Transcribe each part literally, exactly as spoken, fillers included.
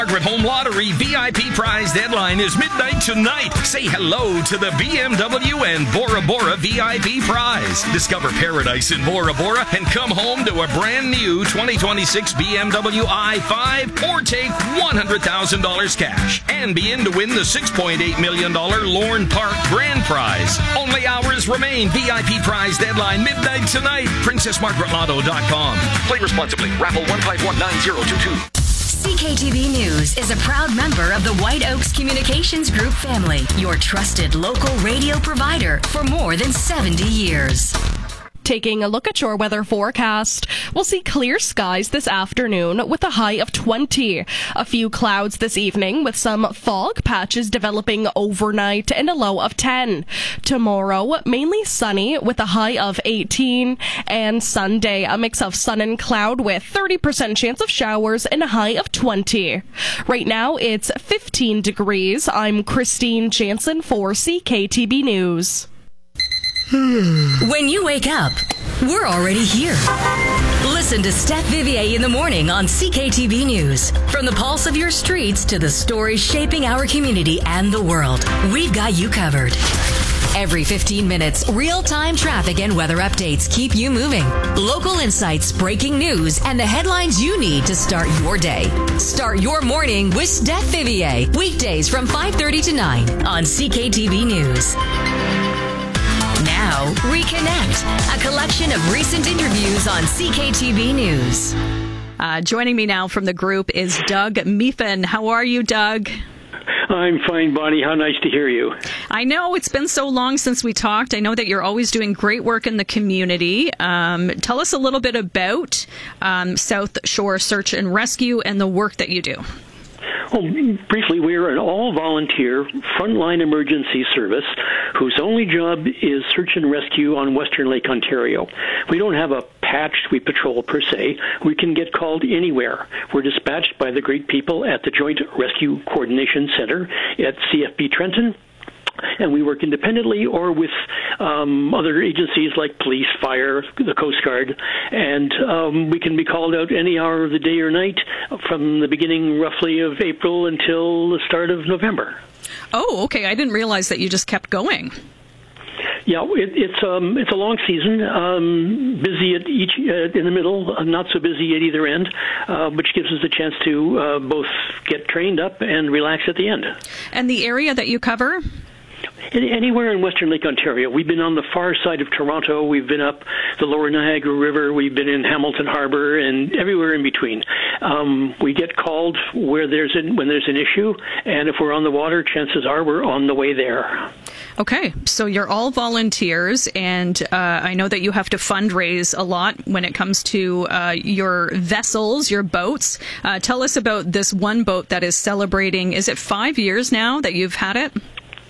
Margaret Home Lottery V I P prize deadline is midnight tonight. Say hello to the B M W and Bora Bora V I P prize. Discover paradise in Bora Bora and come home to a brand new twenty twenty-six B M W i five or take one hundred thousand dollars cash and be in to win the six point eight million dollars Lorne Park Grand Prize. Only hours remain. V I P prize deadline midnight tonight. princess margaret lotto dot com. Play responsibly. Raffle one five one nine zero two two. C K T V News is a proud member of the White Oaks Communications Group family, your trusted local radio provider for more than seventy years. Taking a look at your weather forecast, we'll see clear skies this afternoon with a high of twenty. A few clouds this evening with some fog patches developing overnight and a low of ten. Tomorrow, mainly sunny with a high of eighteen. And Sunday, a mix of sun and cloud with thirty percent chance of showers and a high of twenty. Right now, it's fifteen degrees. I'm Christine Jansen for C K T B News. When you wake up, we're already here. Listen to Steph Vivier in the morning on C K T V News. From the pulse of your streets to the stories shaping our community and the world, we've got you covered. Every fifteen minutes, real-time traffic and weather updates keep you moving. Local insights, breaking news, and the headlines you need to start your day. Start your morning with Steph Vivier. Weekdays from five thirty to nine on C K T V News. Now, Reconnect, a collection of recent interviews on C K T V News. Uh, joining me now from the group is Doug Meefen. How are you, Doug? I'm fine, Bonnie. How nice to hear you. I know it's been so long since we talked. I know that you're always doing great work in the community. Um, tell us a little bit about um, South Shore Search and Rescue and the work that you do. Well, briefly, we're an all-volunteer frontline emergency service whose only job is search and rescue on Western Lake Ontario. We don't have a patch we patrol per se. We can get called anywhere. We're dispatched by the great people at the Joint Rescue Coordination Center at C F B Trenton. And we work independently or with um, other agencies like police, fire, the Coast Guard, and um, we can be called out any hour of the day or night from the beginning roughly of April until the start of November. Oh, okay. I didn't realize that you just kept going. Yeah, it, it's um, it's a long season, um, busy at each uh, in the middle, uh, not so busy at either end, uh, which gives us a chance to uh, both get trained up and relax at the end. And the area that you cover? Anywhere in Western Lake Ontario. We've been on the far side of Toronto. We've been up the lower Niagara River. We've been in Hamilton Harbor and everywhere in between. Um, we get called where there's an, when there's an issue, and if we're on the water, chances are we're on the way there. Okay, so you're all volunteers, and uh, I know that you have to fundraise a lot when it comes to uh, your vessels, your boats. Uh, tell us about this one boat that is celebrating, is it five years now that you've had it?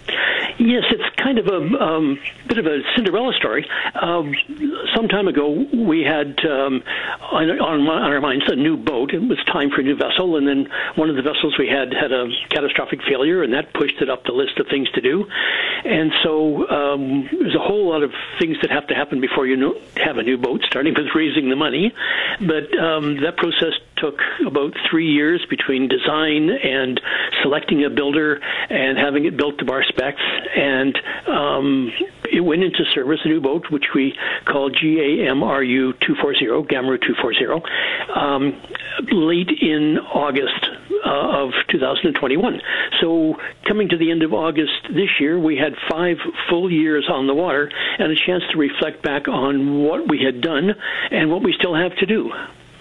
Yes, it's kind of a um, bit of a Cinderella story. Um, some time ago, we had um, on, on our minds a new boat. It was time for a new vessel, and then one of the vessels we had had a catastrophic failure, and that pushed it up the list of things to do. And so um, there's a whole lot of things that have to happen before you know, have a new boat, starting with raising the money. But um, that process took about three years between design and selecting a builder and having it built to our specs. And um, it went into service, a new boat, which we called G A M R U two forty, Gamaru two forty, um, late in August uh, of two thousand twenty-one. So coming to the end of August this year, we had five full years on the water and a chance to reflect back on what we had done and what we still have to do.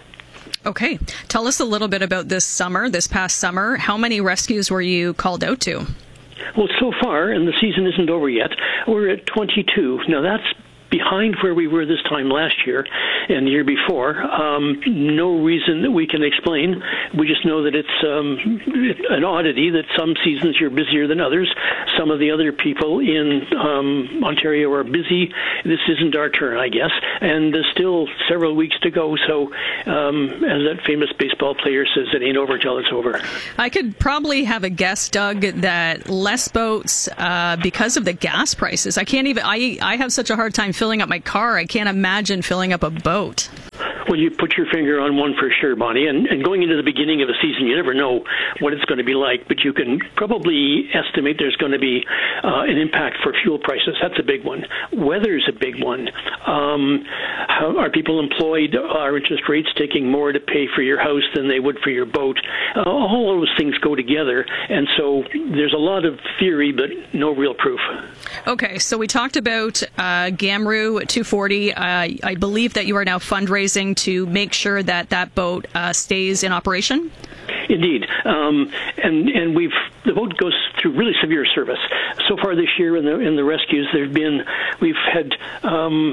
Okay. Tell us a little bit about this summer, this past summer. How many rescues were you called out to? Well, so far, and the season isn't over yet, we're at twenty-two. Now, that's behind where we were this time last year and the year before. Um, no reason that we can explain. We just know that it's um, an oddity that some seasons you're busier than others. Some of the other people in um, Ontario are busy. This isn't our turn, I guess. And there's still several weeks to go. So um, as that famous baseball player says, it ain't over till it's over. I could probably have a guess, Doug, that less boats uh, because of the gas prices. I can't even, I, I have such a hard time filling up my car. I can't imagine filling up a boat. Well, you put your finger on one for sure, Bonnie. And, and going into the beginning of the season, you never know what it's going to be like, but you can probably estimate there's going to be uh, an impact for fuel prices. That's a big one. Weather's a big one. Um, how, are people employed? Are interest rates taking more to pay for your house than they would for your boat? Uh, all those things go together, and so there's a lot of theory, but no real proof. Okay, so we talked about uh, Gamru two forty. Uh, I believe that you are now fundraising to make sure that that boat uh, stays in operation? Indeed, um, and and we've the boat goes through really severe service so far this year. In the in the rescues, there've been we've had um,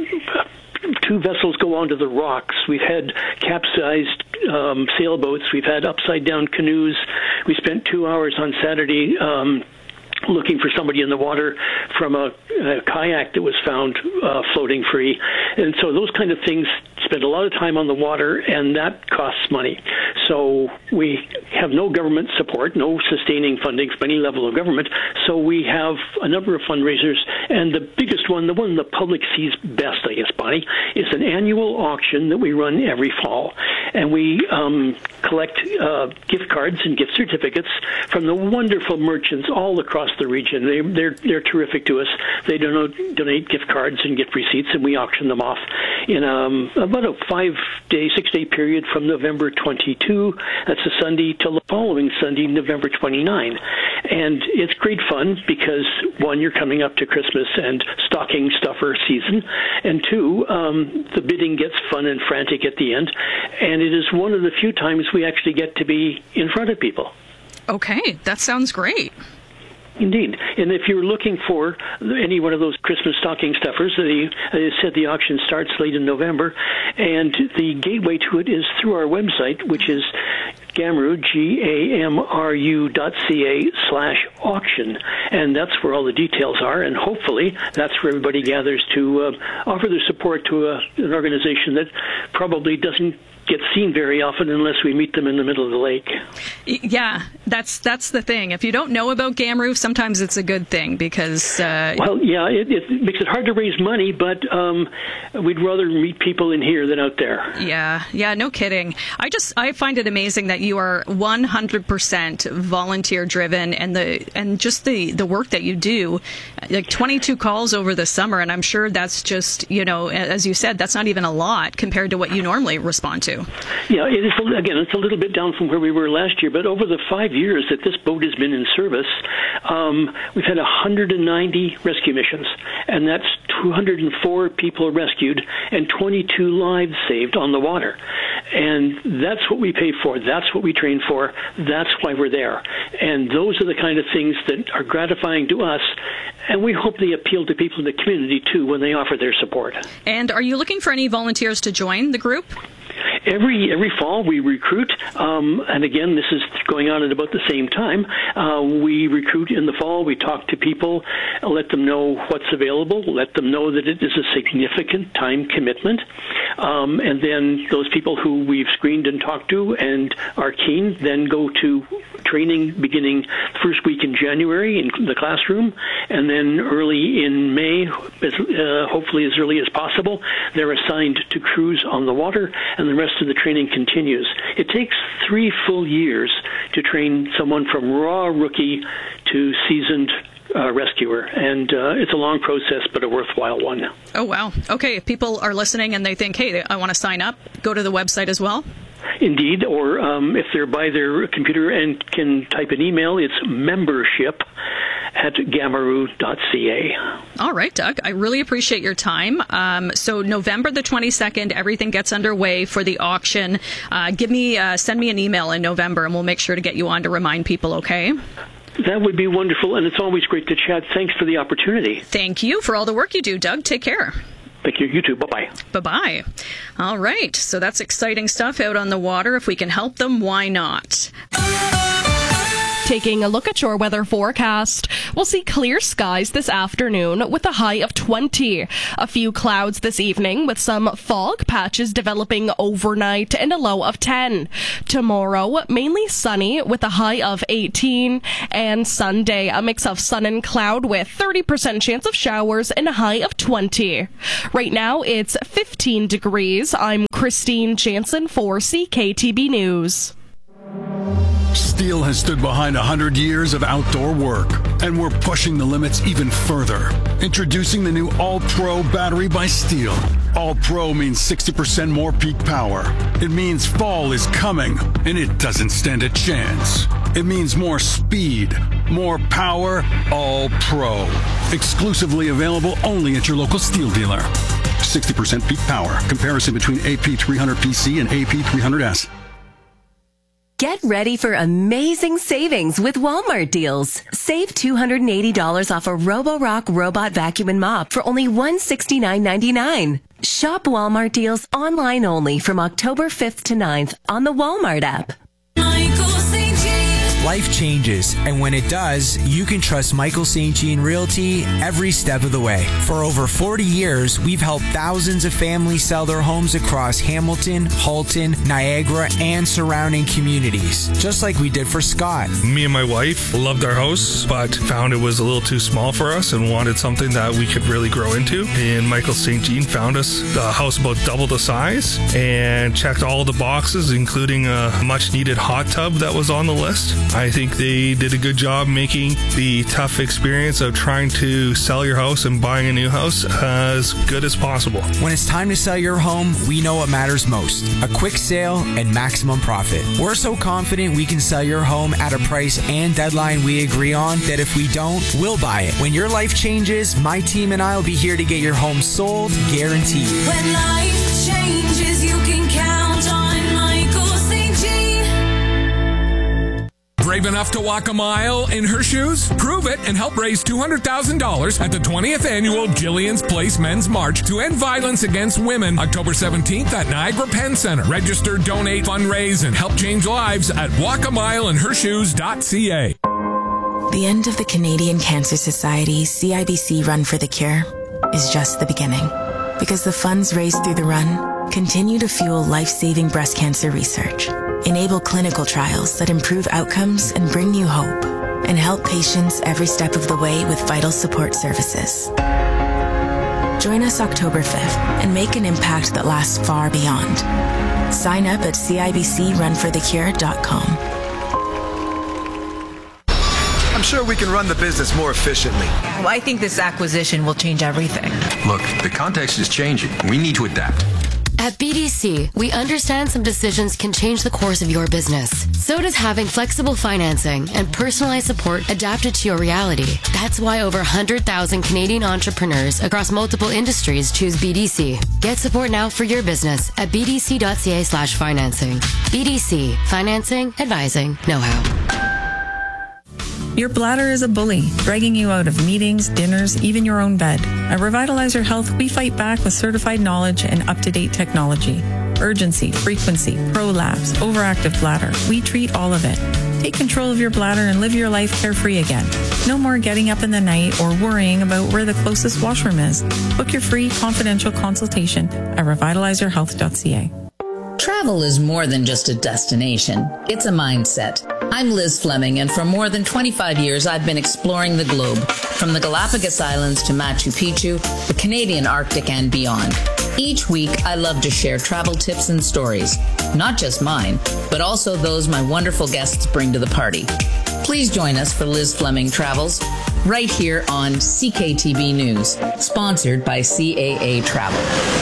two vessels go onto the rocks. We've had capsized um, sailboats. We've had upside down canoes. We spent two hours on Saturday Um, looking for somebody in the water from a, a kayak that was found uh, floating free. And so those kind of things spend a lot of time on the water, and that costs money. So we have no government support, no sustaining funding from any level of government. So we have a number of fundraisers, and the biggest one, the one the public sees best, I guess, Bonnie, is an annual auction that we run every fall. And we um, collect uh, gift cards and gift certificates from the wonderful merchants all across the region. They, they're they're terrific to us. They donate, donate gift cards and gift receipts, and we auction them off in um, about a five-day, six-day period from November twenty-second, that's a Sunday, till the following Sunday, November twenty-ninth. And it's great fun because, one, you're coming up to Christmas and stocking stuffer season, and two, um, the bidding gets fun and frantic at the end, and it is one of the few times we actually get to be in front of people. Okay, that sounds great. Indeed. And if you're looking for any one of those Christmas stocking stuffers, the, as I said, the auction starts late in November, and the gateway to it is through our website, which is Gamru, G A M R U dot C A slash auction. And that's where all the details are, and hopefully that's where everybody gathers to uh, offer their support to a, an organization that probably doesn't get seen very often unless we meet them in the middle of the lake. Yeah, that's that's the thing. If you don't know about Gamru, sometimes it's a good thing because... Uh, well, yeah, it, it makes it hard to raise money, but um, we'd rather meet people in here than out there. Yeah, yeah, no kidding. I just, I find it amazing that you are one hundred percent volunteer driven, and the and just the, the work that you do, like twenty-two calls over the summer, and I'm sure that's just, you know, as you said, that's not even a lot compared to what you normally respond to. Yeah, it is, again, it's a little bit down from where we were last year, but over the five years that this boat has been in service, um, we've had one hundred ninety rescue missions, and that's two hundred four people rescued and twenty-two lives saved on the water. And that's what we pay for. That's what we train for. That's why we're there. And those are the kind of things that are gratifying to us, and we hope they appeal to people in the community, too, when they offer their support. And are you looking for any volunteers to join the group? Every every fall we recruit, um, and again, this is going on at about the same time. Uh, we recruit in the fall. We talk to people, let them know what's available, let them know that it is a significant time commitment, um, and then those people who we've screened and talked to and are keen then go to training beginning first week in January in the classroom, and then early in May, as, uh, hopefully as early as possible, they're assigned to cruise on the water, and the rest of the training continues. It takes three full years to train someone from raw rookie to seasoned uh, rescuer, and uh, it's a long process, but a worthwhile one. Oh, wow. Okay, if people are listening and they think, hey, I want to sign up, go to the website as well? Indeed, or um, if they're by their computer and can type an email, it's membership at gamru dot c a. All right, Doug, I really appreciate your time. Um, so November the twenty-second, everything gets underway for the auction. Uh, give me, uh, send me an email in November, and we'll make sure to get you on to remind people, okay? That would be wonderful, and it's always great to chat. Thanks for the opportunity. Thank you for all the work you do, Doug. Take care. Thank you. You too. Bye-bye. Bye-bye. All right. So that's exciting stuff out on the water. If we can help them, why not? Take Taking a look at your weather forecast, we'll see clear skies this afternoon with a high of twenty. A few clouds this evening with some fog patches developing overnight and a low of ten. Tomorrow, mainly sunny with a high of eighteen. And Sunday, a mix of sun and cloud with thirty percent chance of showers and a high of twenty. Right now, it's fifteen degrees. I'm Christine Jansen for C K T B News. Steel has stood behind one hundred years of outdoor work, and we're pushing the limits even further. Introducing the new All-Pro battery by Steel. All-Pro means sixty percent more peak power. It means fall is coming, and it doesn't stand a chance. It means more speed, more power, All-Pro. Exclusively available only at your local Steel dealer. sixty percent peak power. Comparison between A P three hundred P C and A P three hundred S. Get ready for amazing savings with Walmart deals. Save two hundred eighty dollars off a Roborock robot vacuum and mop for only one hundred sixty-nine ninety-nine. Shop Walmart deals online only from October fifth to ninth on the Walmart app. Life changes, and when it does, you can trust Michael Saint Jean Realty every step of the way. For over forty years, we've helped thousands of families sell their homes across Hamilton, Halton, Niagara, and surrounding communities, just like we did for Scott. Me and my wife loved our house, but found it was a little too small for us and wanted something that we could really grow into. And Michael Saint Jean found us a house about double the size and checked all the boxes, including a much-needed hot tub that was on the list. I think they did a good job making the tough experience of trying to sell your house and buying a new house as good as possible. When it's time to sell your home, we know what matters most: a quick sale and maximum profit. We're so confident we can sell your home at a price and deadline we agree on that if we don't, we'll buy it. When your life changes, my team and I will be here to get your home sold, guaranteed. When life changes, you can count on Michael Saint Jean. Brave enough to walk a mile in her shoes? Prove it and help raise two hundred thousand dollars at the twentieth Annual Jillian's Place Men's March to end violence against women, October seventeenth at Niagara Penn Center. Register, donate, fundraise, and help change lives at walk a mile in her shoes dot c a. The end of the Canadian Cancer Society's C I B C Run for the Cure is just the beginning, because the funds raised through the run continue to fuel life-saving breast cancer research, enable clinical trials that improve outcomes and bring new hope, and help patients every step of the way with vital support services. Join us October fifth and make an impact that lasts far beyond. Sign up at C I B C run for the cure dot com. I'm sure we can run the business more efficiently. Well, I think this acquisition will change everything. Look, the context is changing. We need to adapt. At B D C, we understand some decisions can change the course of your business. So does having flexible financing and personalized support adapted to your reality. That's why over one hundred thousand Canadian entrepreneurs across multiple industries choose B D C. Get support now for your business at b d c dot c a slash financing. B D C, financing, advising, know-how. Your bladder is a bully, dragging you out of meetings, dinners, even your own bed. At Revitalize Your Health, we fight back with certified knowledge and up-to-date technology. Urgency, frequency, prolapse, overactive bladder. We treat all of it. Take control of your bladder and live your life carefree again. No more getting up in the night or worrying about where the closest washroom is. Book your free confidential consultation at revitalize your health dot c a. Travel is more than just a destination. It's a mindset. I'm Liz Fleming, and for more than twenty-five years, I've been exploring the globe, from the Galapagos Islands to Machu Picchu, the Canadian Arctic, and beyond. Each week, I love to share travel tips and stories, not just mine, but also those my wonderful guests bring to the party. Please join us for Liz Fleming Travels, right here on C K T B News, sponsored by C A A Travel.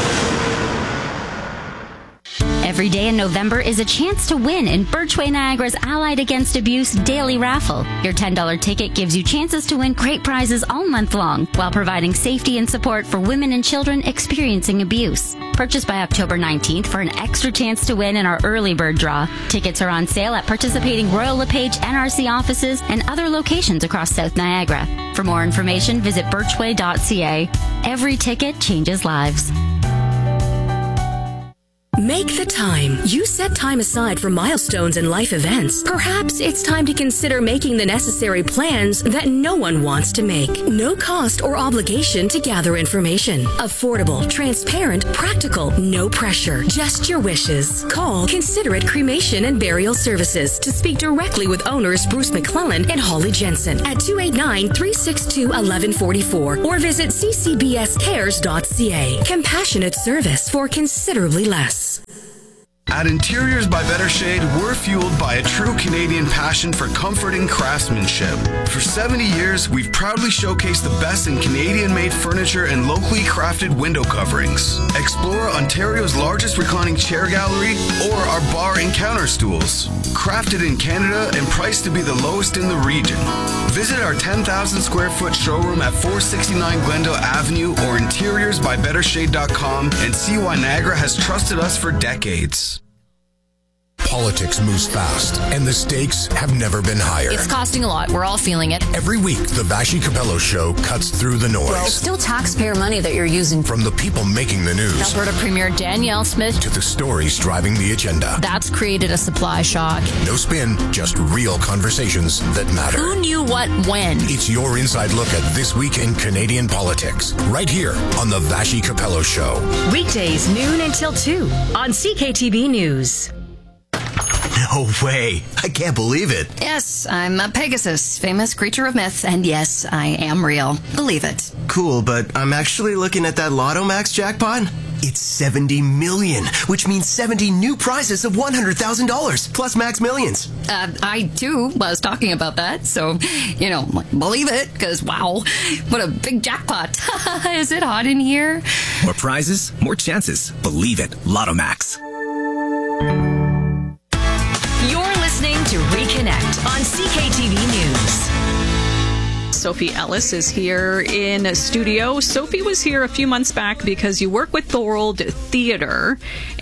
Every day in November is a chance to win in Birchway Niagara's Allied Against Abuse Daily Raffle. Your ten dollars ticket gives you chances to win great prizes all month long, while providing safety and support for women and children experiencing abuse. Purchase by October nineteenth for an extra chance to win in our early bird draw. Tickets are on sale at participating Royal LePage N R C offices and other locations across South Niagara. For more information, visit birchway dot c a. Every ticket changes lives. Make the time. You set time aside for milestones and life events. Perhaps it's time to consider making the necessary plans that no one wants to make. No cost or obligation to gather information. Affordable, transparent, practical, no pressure. Just your wishes. Call Considerate Cremation and Burial Services to speak directly with owners Bruce McClellan and Holly Jensen at two eight nine, three six two, one one four four or visit c c b s cares dot c a. Compassionate service for considerably less. At Interiors by Better Shade, we're fueled by a true Canadian passion for comforting craftsmanship. For seventy years, we've proudly showcased the best in Canadian-made furniture and locally crafted window coverings. Explore Ontario's largest reclining chair gallery or our bar and counter stools. Crafted in Canada and priced to be the lowest in the region. Visit our ten thousand square foot showroom at four sixty-nine Glendale Avenue or interiors by better shade dot com and see why Niagara has trusted us for decades. Politics moves fast, and the stakes have never been higher. It's costing a lot. We're all feeling it. Every week, the Vashi Capello Show cuts through the noise. Well, it's still taxpayer money that you're using. From the people making the news. Alberta Premier Danielle Smith. To the stories driving the agenda. That's created a supply shock. No spin, just real conversations that matter. Who knew what when? It's your inside look at this week in Canadian politics. Right here on the Vashi Capello Show. Weekdays, noon until two on C K T B News. No way. I can't believe it. Yes, I'm a Pegasus, famous creature of myth, and yes, I am real. Believe it. Cool, but I'm actually looking at that Lotto Max jackpot. It's seventy million, which means seventy new prizes of one hundred thousand dollars, plus Max Millions. Uh, I, too, was talking about that, so, you know, believe it, because, wow, what a big jackpot. Is it hot in here? More prizes, more chances. Believe it. Lotto Max. You're listening to Reconnect on C K T V News. Sophie Ellis is here in studio. Sophie was here a few months back because you work with Thorold Theatre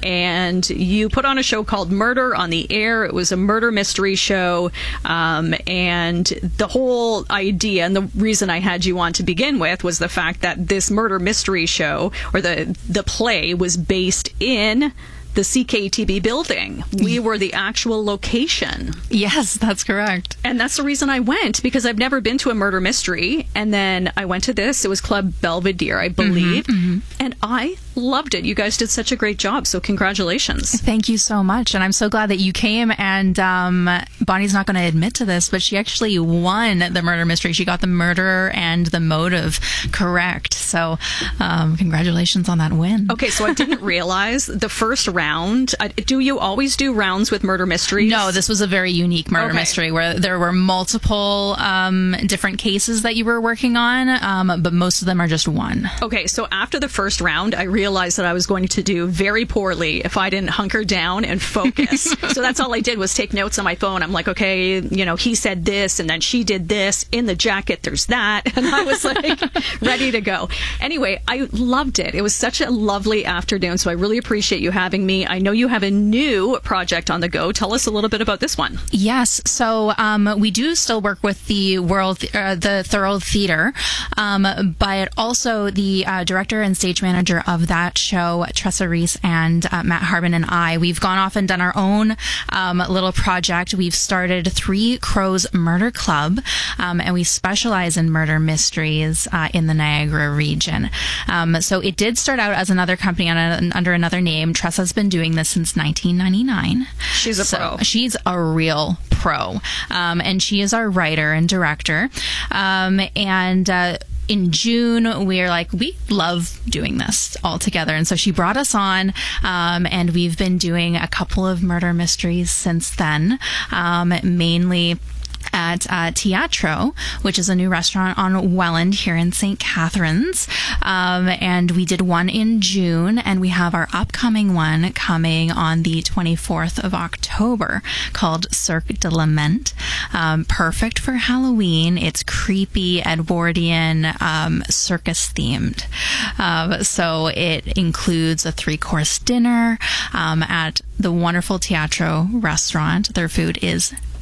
and you put on a show called Murder on the Air. It was a murder mystery show. Um, and the whole idea and the reason I had you on to begin with was the fact that this murder mystery show or the, the play was based in the C K T B building. We were the actual location. Yes, that's correct. And that's the reason I went, because I've never been to a murder mystery. And then I went to this. It was Club Belvedere, I believe. Mm-hmm, mm-hmm. And I loved it. You guys did such a great job. So congratulations. Thank you so much. And I'm so glad that you came. And um, Bonnie's not going to admit to this, but she actually won the murder mystery. She got the murderer and the motive correct. So um, congratulations on that win. Okay, so I didn't realize the first round Round. Uh, do you always do rounds with murder mysteries? No, this was a very unique murder okay. mystery where there were multiple um, different cases that you were working on, um, but most of them are just one. Okay, so after the first round, I realized that I was going to do very poorly if I didn't hunker down and focus. So that's all I did was take notes on my phone. I'm like, okay, you know, he said this and then she did this. In the jacket, there's that. And I was like ready to go. Anyway, I loved it. It was such a lovely afternoon. So I really appreciate you having me. I know you have a new project on the go. Tell us a little bit about this one. Yes. So um, we do still work with the World, uh, the Thorold Theatre, um, but also the uh, director and stage manager of that show, Tressa Reese and uh, Matt Harbin and I, we've gone off and done our own um, little project. We've started Three Crows Murder Club, um, and we specialize in murder mysteries uh, in the Niagara region. Um, so it did start out as another company on a, under another name. Tressa's been doing this since nineteen ninety-nine. She's a so pro. She's a real pro. Um, and she is our writer and director. Um, and uh, in June, we are like, we love doing this all together. And so she brought us on, um, and we've been doing a couple of murder mysteries since then, um, mainly at uh, Teatro, which is a new restaurant on Welland here in Saint Catharines. Um, and we did one in June, and we have our upcoming one coming on the twenty-fourth of October called Cirque de Lament. Um, perfect for Halloween. It's creepy, Edwardian, um, circus themed. Um, so it includes a three-course dinner um, at the wonderful Teatro restaurant. Their food is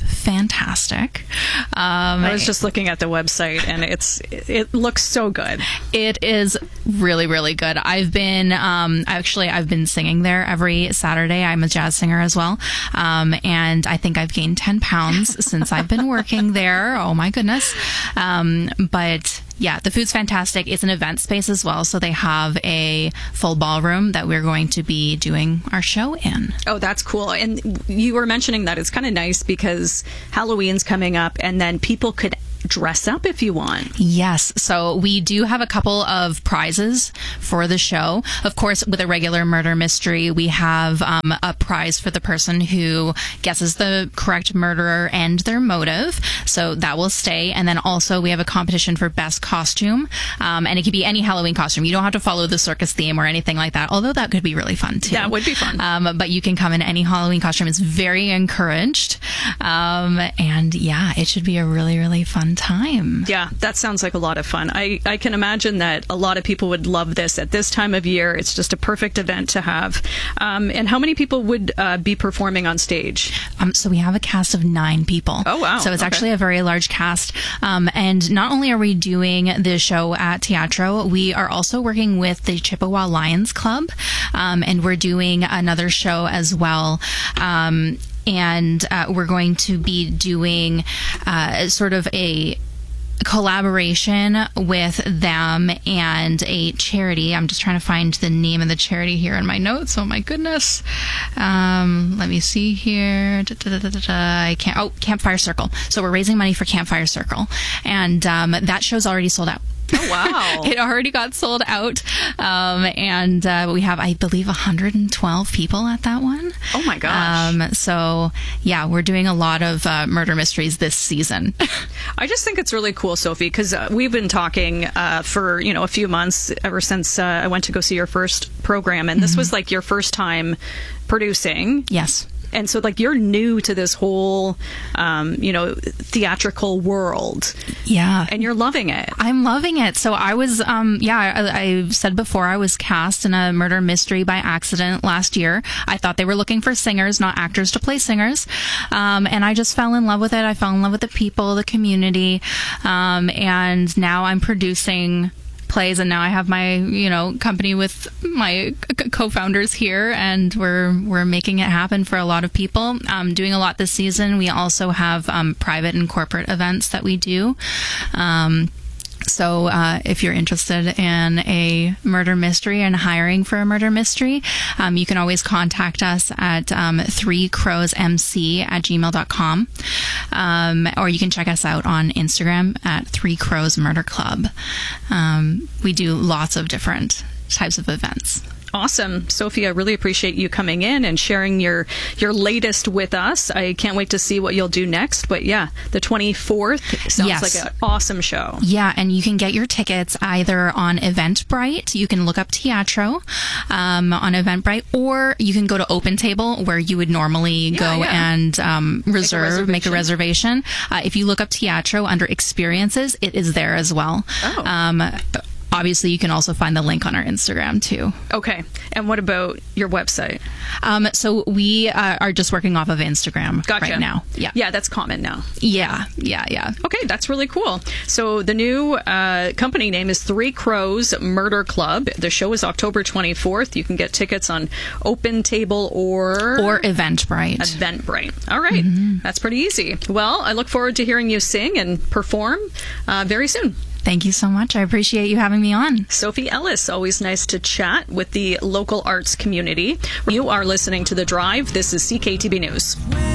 fantastic. Um, I was just looking at the website, and it's it looks so good. It is really, really good. I've been um, actually I've been singing there every Saturday. I'm a jazz singer as well, um, and I think I've gained ten pounds since I've been working there. Oh my goodness! Um, but yeah, the food's fantastic. It's an event space as well, so they have a full ballroom that we're going to be doing our show in. Oh, that's cool. And you were mentioning that it's kind of nice because Halloween's coming up, and then people could dress up if you want. Yes. So we do have a couple of prizes for the show. Of course, with a regular murder mystery, we have um, a prize for the person who guesses the correct murderer and their motive. So that will stay. And then also we have a competition for best costume. Um, and it could be any Halloween costume. You don't have to follow the circus theme or anything like that, although that could be really fun too. That would be fun. Um, but you can come in any Halloween costume. It's very encouraged. Um, and yeah, it should be a really, really fun time. Yeah, that sounds like a lot of fun. I, I can imagine that a lot of people would love this at this time of year. It's just a perfect event to have. Um, and how many people would uh, be performing on stage? Um, so we have a cast of nine people. Oh, wow. So it's Okay. actually a very large cast. Um, and not only are we doing the show at Teatro, we are also working with the Chippewa Lions Club. Um, and we're doing another show as well. Um, and uh, we're going to be doing uh, sort of a collaboration with them and a charity. I'm just trying to find the name of the charity here in my notes. Oh my goodness. Um, let me see here. Da, da, da, da, da. I can't. Oh, Campfire Circle. So we're raising money for Campfire Circle, and um, that show's already sold out. Oh, wow. It already got sold out. Um, and uh, we have, I believe, one hundred twelve people at that one. Oh, my gosh. Um, so, yeah, we're doing a lot of uh, murder mysteries this season. I just think it's really cool, Sophie, because uh, we've been talking uh, for, you know, a few months ever since uh, I went to go see your first program. And this Mhm. was like your first time producing. Yes. And so, like, you're new to this whole, um, you know, theatrical world. Yeah. And you're loving it. I'm loving it. So I was, um, yeah, I, I've said before, I was cast in a murder mystery by accident last year. I thought they were looking for singers, not actors to play singers. Um, and I just fell in love with it. I fell in love with the people, the community. Um, and now I'm producing plays, and now I have my, you know, company with my c- co-founders here, and we're we're making it happen for a lot of people. Um, doing a lot this season. We also have um, private and corporate events that we do. Um, So uh, if you're interested in a murder mystery and hiring for a murder mystery, um, you can always contact us at um, three crows m c at gmail dot com. Um, or you can check us out on Instagram at Three Crows Murder Club. Um, we do lots of different types of events. Awesome. Sophie, I really appreciate you coming in and sharing your your latest with us. I can't wait to see what you'll do next. But yeah, the twenty-fourth sounds Yes. like an awesome show. Yeah, and you can get your tickets either on Eventbrite. You can look up Teatro um, on Eventbrite, or you can go to Open Table, where you would normally Yeah, go yeah. and um, reserve, make a reservation. Uh, if you look up Teatro under Experiences, it is there as well. Oh. Um, Obviously, you can also find the link on our Instagram, too. Okay. And what about your website? Um, so we uh, are just working off of Instagram Gotcha. right now. Yeah. Yeah, that's common now. Yeah, yeah, yeah. Okay, that's really cool. So the new uh, company name is Three Crows Murder Club. The show is October twenty-fourth. You can get tickets on Open Table or... Or Eventbrite. Eventbrite. All right. Mm-hmm. That's pretty easy. Well, I look forward to hearing you sing and perform uh, very soon. Thank you so much. I appreciate you having me on. Sophie Ellis, always nice to chat with the local arts community. You are listening to The Drive. This is C K T B News.